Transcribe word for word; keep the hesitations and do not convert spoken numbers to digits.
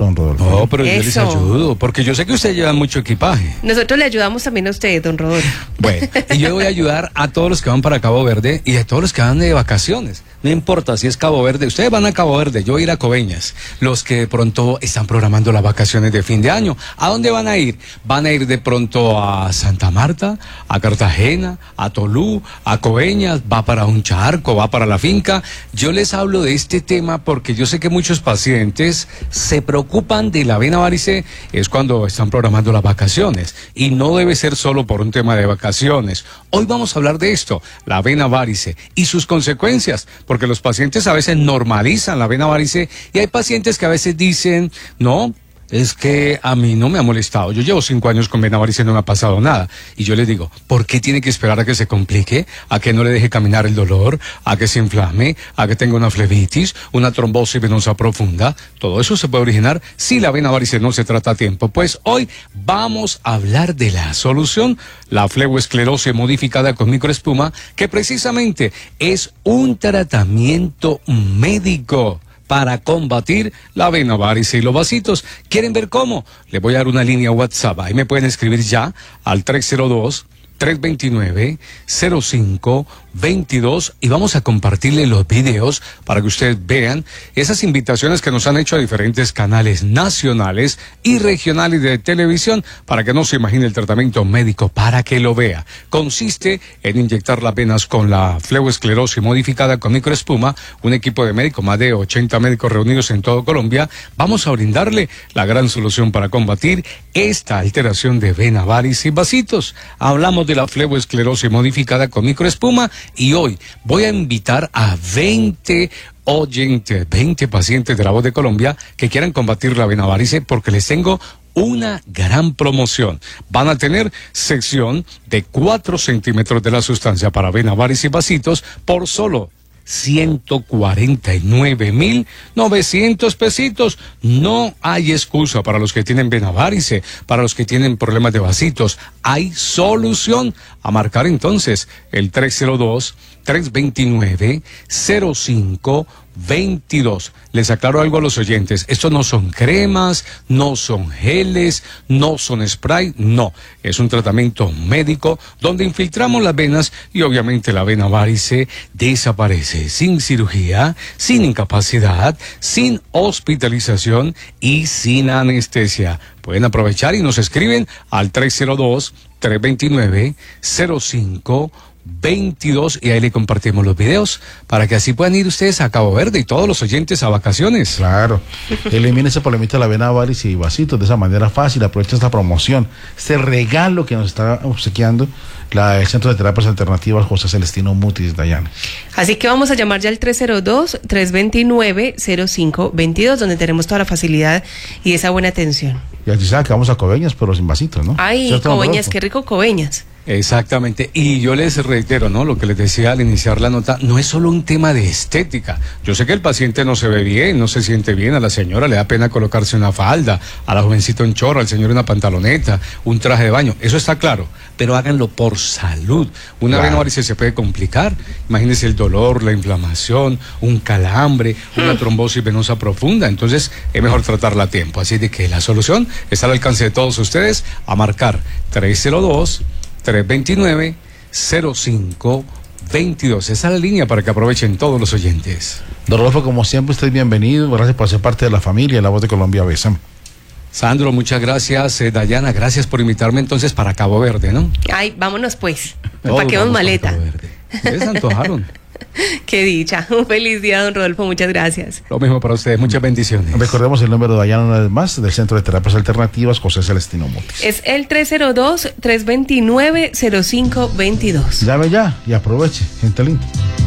don Rodolfo. No, pero yo les Eso. ayudo, porque yo sé que usted lleva mucho equipaje. Nosotros le ayudamos también a usted, don Rodolfo. Bueno, y yo voy a ayudar a todos los que van para Cabo Verde y a todos los que van de vacaciones. No importa si es Cabo Verde, ustedes van a Cabo Verde, yo voy a ir a Coveñas. Los que de pronto están programando las vacaciones de fin de año, ¿a dónde van a ir? Van a ir de pronto a Santa Marta, a Cartagena, a Tolú, a Coveñas, va para un charco, va para la finca. Yo les hablo de este tema porque yo sé que muchos pacientes se preocupan de la vena varice, es cuando están programando las vacaciones, y no debe ser solo por un tema de vacaciones. Hoy vamos a hablar de esto, la vena varice y sus consecuencias, porque los pacientes a veces normalizan la vena varice y hay pacientes que a veces dicen, no, es que a mí no me ha molestado, yo llevo cinco años con vena varice y no me ha pasado nada. Y yo les digo, ¿por qué tiene que esperar a que se complique? ¿A que no le deje caminar el dolor? ¿A que se inflame? ¿A que tenga una flebitis? ¿Una trombosis venosa profunda? Todo eso se puede originar si la vena varice no se trata a tiempo. Pues hoy vamos a hablar de la solución, la fleboesclerosis modificada con microespuma, que precisamente es un tratamiento médico para combatir la vena varice y los vasitos. ¿Quieren ver cómo? Les voy a dar una línea WhatsApp. Ahí me pueden escribir ya al tres cero dos, tres dos nueve, cero cinco veintidós y vamos a compartirle los videos para que ustedes vean esas invitaciones que nos han hecho a diferentes canales nacionales y regionales de televisión para que no se imagine el tratamiento médico, para que lo vea. Consiste en inyectar las venas con la fleboesclerosis modificada con microespuma, un equipo de médicos, más de ochenta médicos reunidos en todo Colombia. Vamos a brindarle la gran solución para combatir esta alteración de vena varice y vasitos. Hablamos de la fleboesclerosis modificada con microespuma y hoy voy a invitar a veinte oyentes, veinte pacientes de La Voz de Colombia que quieran combatir la vena varice porque les tengo una gran promoción. Van a tener sección de cuatro centímetros de la sustancia para vena varice y vasitos por solo ciento cuarenta y nueve mil novecientos pesitos. No hay excusa para los que tienen vena varice, para los que tienen problemas de vasitos. Hay solución. A marcar entonces el tres cero dos, tres dos nueve, cero cinco veintidós. Les aclaro algo a los oyentes, estos no son cremas, no son geles, no son spray, no, es un tratamiento médico donde infiltramos las venas y obviamente la vena varice desaparece sin cirugía, sin incapacidad, sin hospitalización y sin anestesia. Pueden aprovechar y nos escriben al tres cero dos, tres dos nueve, cero cinco veintidós y ahí le compartimos los videos para que así puedan ir ustedes a Cabo Verde y todos los oyentes a vacaciones. Claro, elimina ese problemita de la vena varice y vasitos de esa manera fácil. Aprovecha esta promoción, este regalo que nos está obsequiando la, el Centro de Terapias Alternativas José Celestino Mutis, Dayana. Así que vamos a llamar ya al tres cero dos, tres dos nueve, cero cinco veintidós, donde tenemos toda la facilidad y esa buena atención. Y así sabe que vamos a Coveñas, pero sin vasitos, ¿no? Ay, ¿Cierto, Coveñas, Rodolfo? qué rico Coveñas. Exactamente, y yo les reitero, ¿no? Lo que les decía al iniciar la nota, no es solo un tema de estética. Yo sé que el paciente no se ve bien, no se siente bien, a la señora le da pena colocarse una falda, a la jovencita un chorro, al señor una pantaloneta, un traje de baño, eso está claro, pero háganlo por salud. Una Claro. vena varice se puede complicar, imagínense el dolor, la inflamación, un calambre, una trombosis venosa profunda, entonces es mejor tratarla a tiempo. Así de que la solución está al alcance de todos ustedes, a marcar tres cero dos, tres dos nueve, cero cinco veintidós. Esa es la línea para que aprovechen todos los oyentes. Don Rodolfo, como siempre, usted es bienvenido. Gracias por ser parte de la familia La Voz de Colombia. Besam. Sandro, muchas gracias. Eh, Dayana, gracias por invitarme entonces para Cabo Verde, ¿no? Ay, vámonos pues, Todos paquemos vamos para maleta. Cabo Verde. Ustedes se antojaron. Qué dicha, un feliz día, don Rodolfo, muchas gracias. Lo mismo para ustedes, muchas bendiciones. Recordemos el número de Dayana una vez más, del Centro de Terapias Alternativas José Celestino Mutis. Es el tres cero dos, tres dos nueve, cero cinco veintidós. Llame ya y aproveche, gente linda.